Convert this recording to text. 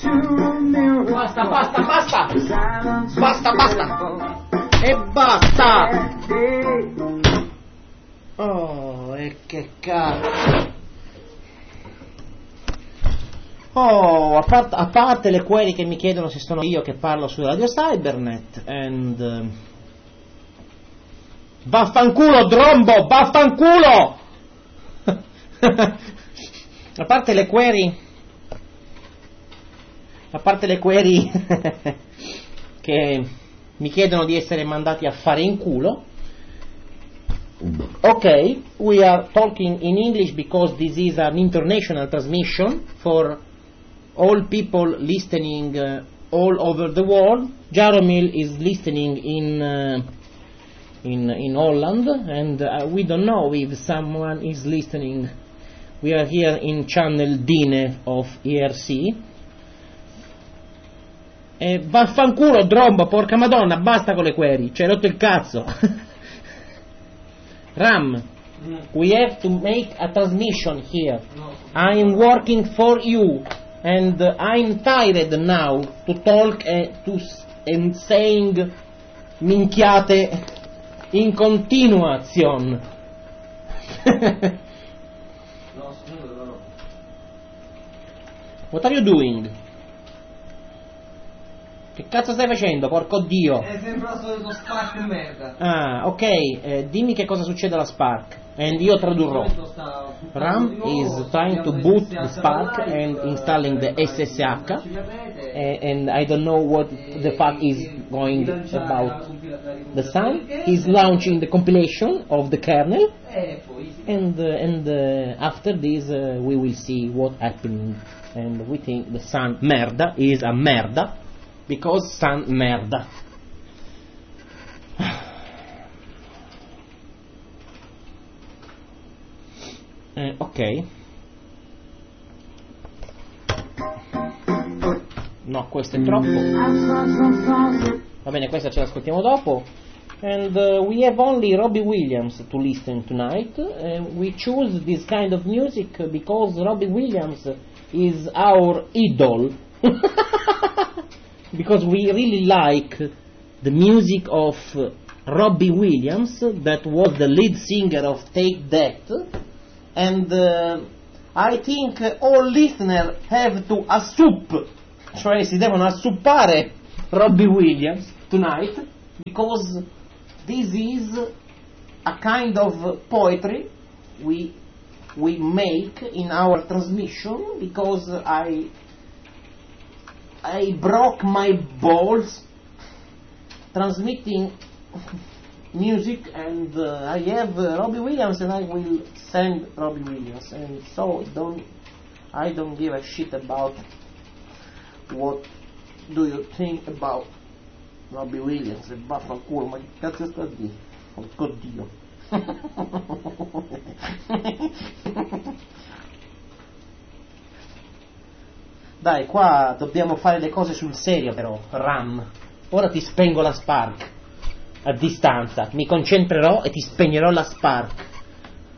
Basta, basta, basta! Basta, basta! E basta! Oh, e che cazzo! Oh, a parte le query che mi chiedono se sono io che parlo su Radio Cybernet, and vaffanculo Drombo, vaffanculo! A parte le query che mi chiedono di essere mandati a fare in culo. Ok, we are talking in English because this is an international transmission for all people listening all over the world. Jaromil is listening in Holland, and we don't know if someone is listening. We are here in channel Dine of ERC. Vaffanculo Drombo, porca madonna, basta con le query, ci hai rotto il cazzo. Ram, we have to make a transmission here. I'm working for you, and I'm tired now to talk and saying minchiate in continuation. What are you doing? Che cazzo stai facendo, porco dio? Sembra il solito Spark merda. Ah, ok, dimmi che cosa succede alla Spark, and io tradurrò. Ram is trying to boot the Spark and installing the SSH, and I don't know what the fuck is going about the Sun. He's launching the compilation of the kernel, and after this we will see what happened, and we think the Sun merda is a merda. Because Sun merda. Ok. No, questo è troppo. Va bene, questa ce l'ascoltiamo dopo. And we have only Robbie Williams to listen tonight. We choose this kind of music because Robbie Williams is our idol. Because we really like the music of Robbie Williams, that was the lead singer of Take That, and I think all listeners have to assup, cioè si devono assuppare Robbie Williams tonight, because this is a kind of poetry we make in our transmission, because I broke my balls transmitting music, and I have Robbie Williams, and I will send Robbie Williams, and so I don't give a shit about what do you think about Robbie Williams. E vaffanculo, ma che cazzo sta a dire? Porco dio. Dai, qua dobbiamo fare le cose sul serio però, Ram. Ora ti spengo la Spark a distanza, mi concentrerò e ti spegnerò la Spark.